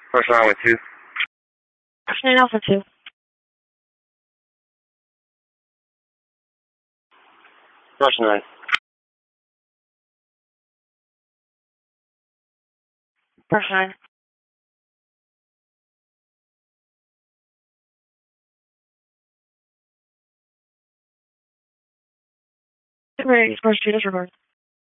First 9 with 2. First 9 Alpha 2. First 9. First 9. First 2 disregard.